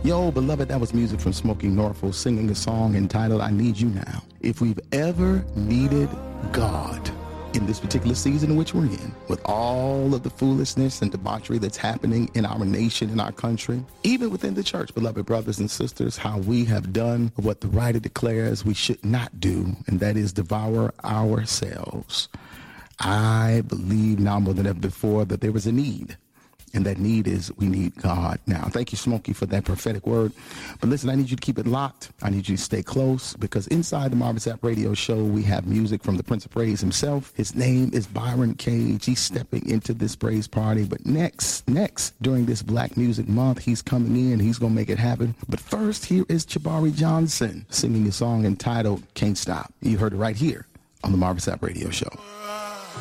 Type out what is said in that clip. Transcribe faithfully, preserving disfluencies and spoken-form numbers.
Yo, beloved, that was music from Smokey Norfolk singing a song entitled I Need You Now. If we've ever needed God in this particular season in which we're in, with all of the foolishness and debauchery that's happening in our nation, in our country, even within the church, beloved brothers and sisters, how we have done what the writer declares we should not do, and that is devour ourselves. I believe now more than ever before that there is a need. And that need is we need God now. Thank you, Smokey, for that prophetic word. But listen, I need you to keep it locked. I need you to stay close because inside the Marvin Sapp Radio Show, we have music from the Prince of Praise himself. His name is Byron Cage. He's stepping into this praise party. But next, next, during this Black Music Month, he's coming in. He's going to make it happen. But first, here is Jabari Johnson singing a song entitled Can't Stop. You heard it right here on the Marvin Sapp Radio Show.